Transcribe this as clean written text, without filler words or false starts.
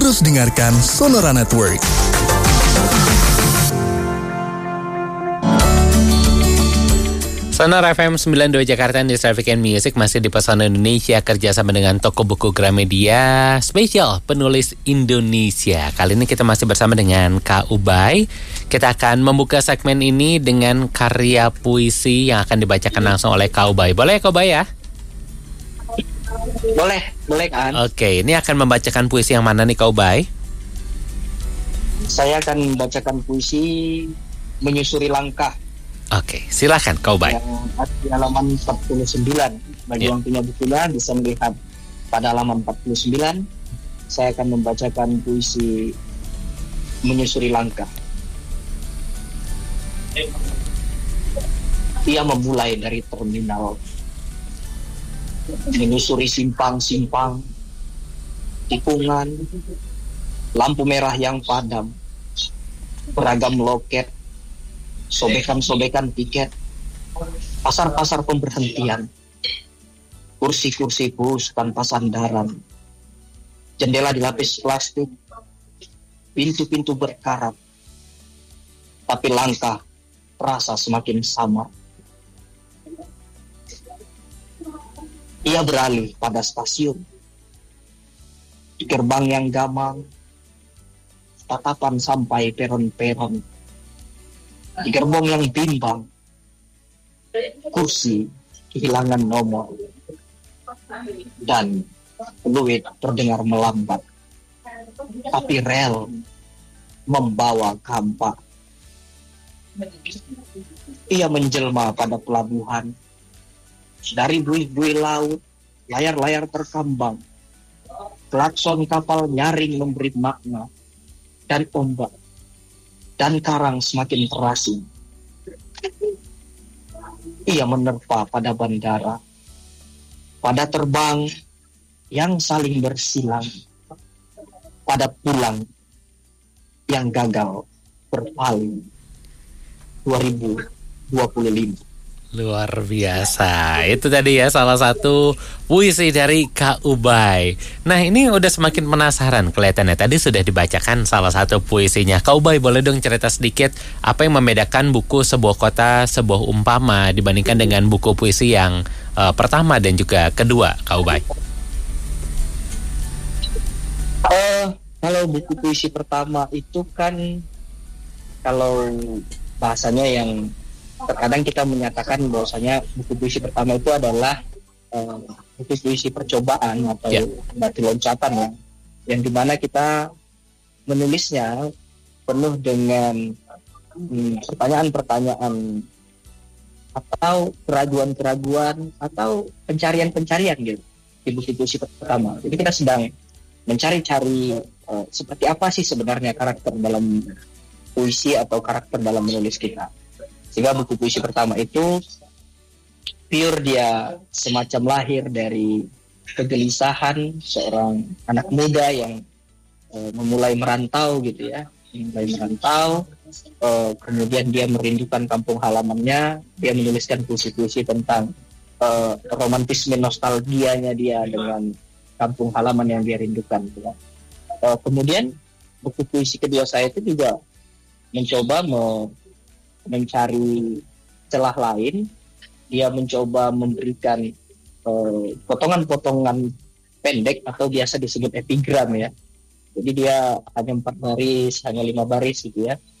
Terus dengarkan Sonora Network. Sonora FM 92 Jakarta di Traffic and Music masih di Pesona Indonesia kerjasama dengan toko buku Gramedia spesial penulis Indonesia. Kali ini kita masih bersama dengan Kak Ubay. Kita akan membuka segmen ini dengan karya puisi yang akan dibacakan langsung oleh Kak Ubay. Boleh Kak Ubay ya? Boleh kan? Oke, ini akan membacakan puisi yang mana nih Kak Ubay? Saya akan membacakan puisi Menyusuri Langkah. Oke, silakan Kak Ubay. Yang di halaman 49. Bagi yang punya bukunya bisa melihat pada halaman 49. Saya akan membacakan puisi Menyusuri Langkah. Ia memulai dari terminal, menyusuri simpang-simpang, tikungan, lampu merah yang padam, beragam loket, sobekan-sobekan tiket, pasar-pasar pemberhentian, kursi-kursi bus tanpa sandaran, jendela dilapis plastik, pintu-pintu berkarat, tapi langkah terasa semakin samar. Ia beralih pada stasiun, di gerbang yang gamang, tatapan sampai peron-peron, di gerbong yang bimbang, kursi kehilangan nomor, dan fluid terdengar melambat, tapi rel membawa kampak. Ia menjelma pada pelabuhan, dari buih-buih laut, layar-layar terkambang, klakson kapal nyaring memberi makna, dan ombak dan karang semakin terasing. Ia menerpa pada bandara, pada terbang yang saling bersilang, pada pulang yang gagal berpaling. 2025. Luar biasa. Itu tadi ya salah satu puisi dari Kak Ubay. Nah ini udah semakin penasaran kelihatannya. Tadi sudah dibacakan salah satu puisinya. Kak Ubay boleh dong cerita sedikit apa yang membedakan buku Sebuah Kota Sebuah Umpama dibandingkan dengan buku puisi yang pertama dan juga kedua, Kak Ubay? Kalau buku puisi pertama itu kan, kalau bahasanya yang terkadang kita menyatakan bahwasanya buku puisi pertama itu adalah buku puisi percobaan atau batu loncatan ya, yang dimana kita menulisnya penuh dengan pertanyaan-pertanyaan atau keraguan-keraguan atau pencarian-pencarian gitu di buku puisi pertama. Jadi kita sedang mencari-cari seperti apa sih sebenarnya karakter dalam puisi atau karakter dalam menulis kita. Sehingga buku puisi pertama itu pure dia semacam lahir dari kegelisahan seorang anak muda yang memulai merantau gitu ya. Kemudian dia merindukan kampung halamannya. Dia menuliskan puisi-puisi tentang romantisme nostalgianya dia dengan kampung halaman yang dia rindukan gitu ya. Kemudian buku puisi kedua saya itu juga mencoba mencari celah lain. Dia mencoba memberikan potongan-potongan pendek atau biasa disebut epigram ya. Jadi dia hanya 4 baris, hanya 5 baris gitu ya.